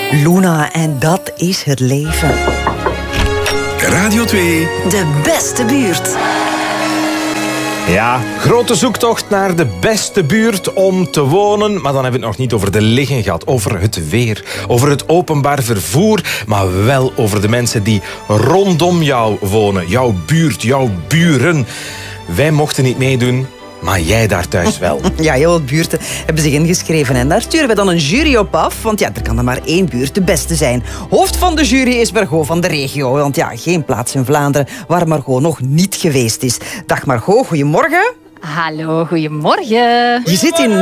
Luna, en dat is het leven. Radio 2. De beste buurt. Ja, grote zoektocht naar de beste buurt om te wonen. Maar dan hebben we het nog niet over de liggen gehad, over het weer, over het openbaar vervoer, maar wel over de mensen die rondom jou wonen. Jouw buurt, jouw buren. Wij mochten niet meedoen, maar jij daar thuis wel. Ja, heel wat buurten hebben zich ingeschreven. En daar sturen we dan een jury op af. Want ja, er kan er maar één buurt de beste zijn. Hoofd van de jury is Margot van de regio. Want ja, geen plaats in Vlaanderen waar Margot nog niet geweest is. Dag Margot, goedemorgen. Hallo, goedemorgen. Je zit in...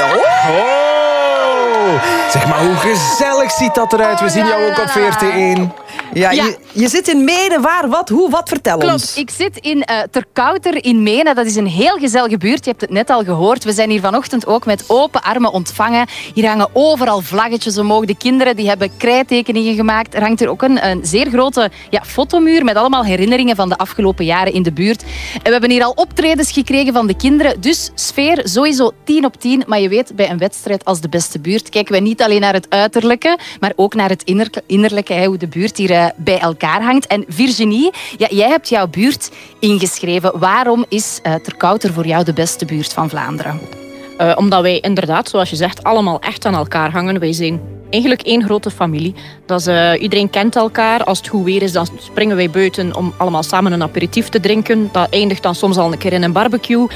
Zeg maar, hoe gezellig ziet dat eruit? We zien jou ook op VRT1. Ja, je zit in Menen. Waar, wat, hoe, wat? Vertel ons. Klopt, ik zit in Terkouter in Menen. Dat is een heel gezellige buurt. Je hebt het net al gehoord. We zijn hier vanochtend ook met open armen ontvangen. Hier hangen overal vlaggetjes omhoog. De kinderen die hebben krijttekeningen gemaakt. Er hangt er ook een zeer grote fotomuur met allemaal herinneringen van de afgelopen jaren in de buurt. En we hebben hier al optredens gekregen van de kinderen. Dus sfeer sowieso 10 op 10. Maar je weet, bij een wedstrijd als de beste buurt kijken we niet alleen naar het uiterlijke, maar ook naar het innerlijke, hoe de buurt hier bij elkaar hangt. En Virginie, jij hebt jouw buurt ingeschreven. Waarom is Terkouter voor jou de beste buurt van Vlaanderen? Omdat wij inderdaad, zoals je zegt, allemaal echt aan elkaar hangen. Wij zijn eigenlijk één grote familie. Iedereen kent elkaar. Als het goed weer is, dan springen wij buiten om allemaal samen een aperitief te drinken. Dat eindigt dan soms al een keer in een barbecue.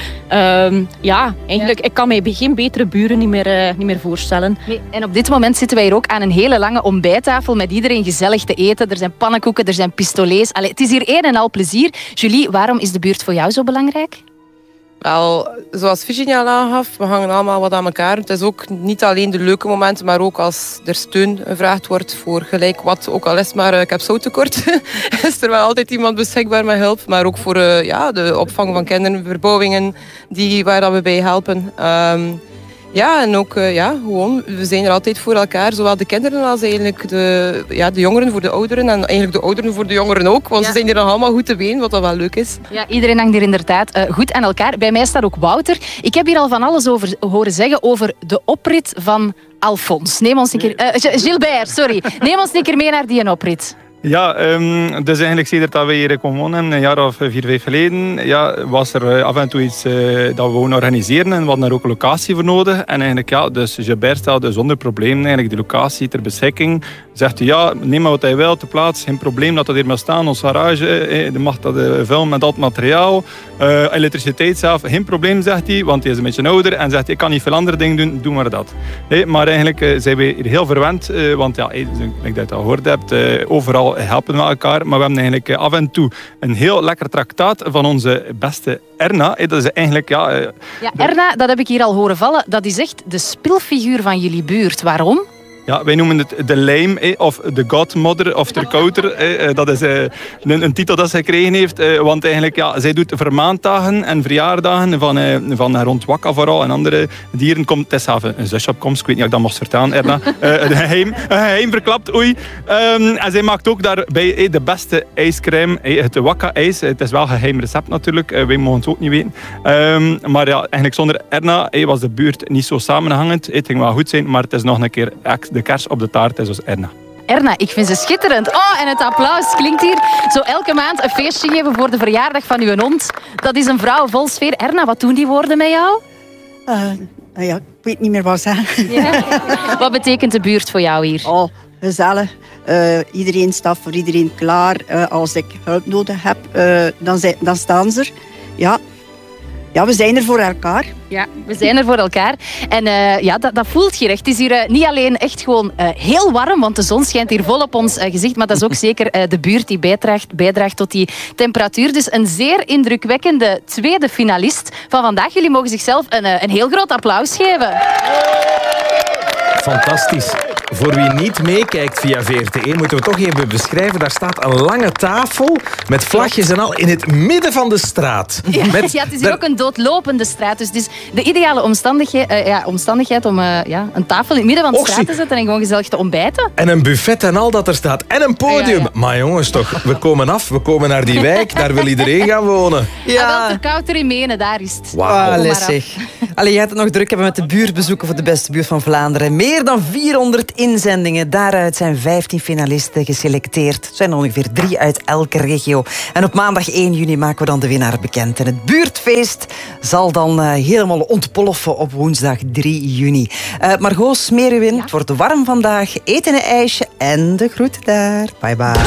Ik kan mij geen betere buren niet meer voorstellen. Nee, en op dit moment zitten wij hier ook aan een hele lange ontbijttafel met iedereen gezellig te eten. Er zijn pannenkoeken, er zijn pistolets. Het is hier een en al plezier. Julie, waarom is de buurt voor jou zo belangrijk? Wel, zoals Virginie al aangaf, we hangen allemaal wat aan elkaar. Het is ook niet alleen de leuke momenten, maar ook als er steun gevraagd wordt voor gelijk wat, ook al is maar ik heb zouttekort, is er wel altijd iemand beschikbaar met hulp. Maar ook voor de opvang van kinderen, verbouwingen waar dat we bij helpen. En ook, gewoon, we zijn er altijd voor elkaar. Zowel de kinderen als eigenlijk de jongeren voor de ouderen. En eigenlijk de ouderen voor de jongeren ook. Want ze zijn hier nog allemaal goed te been, wat dat wel leuk is. Ja, iedereen hangt hier inderdaad goed aan elkaar. Bij mij staat ook Wouter. Ik heb hier al van alles over horen zeggen over de oprit van Alfons. Neem ons een keer... Gilbert, sorry. Neem ons een keer mee naar die oprit. Ja, dus eigenlijk sinds dat we hier komen wonen, een jaar of 4, 5 geleden, was er af en toe iets dat we wouden organiseren en we hadden er ook een locatie voor nodig. En eigenlijk, dus Gilbert stelde zonder probleem eigenlijk de locatie ter beschikking. Zegt hij, neem maar wat hij wil, te plaats, geen probleem, dat hier maar staan, ons garage, je mag dat vullen met dat materiaal, elektriciteit zelf, geen probleem, zegt hij, want hij is een beetje ouder en zegt, ik kan niet veel andere dingen doen, doe maar dat. Maar eigenlijk zijn we hier heel verwend, want ik denk dat je al gehoord hebt, overal helpen we elkaar, maar we hebben eigenlijk af en toe een heel lekker traktaat van onze beste Erna. Dat is eigenlijk, Erna, dat heb ik hier al horen vallen, dat is echt de spilfiguur van jullie buurt. Waarom? Ja, wij noemen het de lijm of de godmother of Terkouter. Dat is een titel dat zij gekregen heeft. Want eigenlijk, zij doet vermaandagen en verjaardagen van rond Wakka vooral en andere dieren. Het is zelf een zusje op komst, ik weet niet of ik dat mocht vertellen, Erna. Een geheim verklapt, oei. En zij maakt ook daarbij de beste ijscrème, het Wakka-ijs. Het is wel een geheim recept natuurlijk, wij mogen het ook niet weten. Maar eigenlijk zonder Erna was de buurt niet zo samenhangend. Het ging wel goed zijn, maar het is nog een keer de kers op de taart is als Erna. Erna, ik vind ze schitterend. En het applaus klinkt hier. Zo elke maand een feestje geven voor de verjaardag van uw hond. Dat is een vrouw vol sfeer. Erna, wat doen die woorden met jou? Ik weet niet meer wat zeggen. Ja. Wat betekent de buurt voor jou hier? Gezellig. Iedereen staat voor iedereen klaar. Als ik hulp nodig heb, dan staan ze er. Ja, we zijn er voor elkaar. Ja, we zijn er voor elkaar. En dat voelt je echt. Het is hier niet alleen echt gewoon heel warm, want de zon schijnt hier vol op ons gezicht, maar dat is ook zeker de buurt die bijdraagt tot die temperatuur. Dus een zeer indrukwekkende tweede finalist van vandaag. Jullie mogen zichzelf een heel groot applaus geven. Fantastisch. Voor wie niet meekijkt via VRT1 moeten we toch even beschrijven. Daar staat een lange tafel met vlagjes en al in het midden van de straat. Ja, het is hier ook een doodlopende straat. Dus het is de ideale omstandigheid om een tafel in het midden van de straat te zetten en gewoon gezellig te ontbijten. En een buffet en al dat er staat. En een podium. Ja. Maar jongens toch, we komen af. We komen naar die wijk. Daar wil iedereen gaan wonen. Ja. Wel Terkouter in Menen, daar is het. Wauw. Allee, jij gaat het nog druk hebben met de buurtbezoeken voor de beste buurt van Vlaanderen. Meer dan 401 inzendingen. Daaruit zijn 15 finalisten geselecteerd. Er zijn ongeveer 3 uit elke regio. En op maandag 1 juni maken we dan de winnaar bekend. En het buurtfeest zal dan helemaal ontploffen op woensdag 3 juni. Margot, smeer u in. Het wordt warm vandaag. Eet een ijsje en de groeten daar. Bye bye.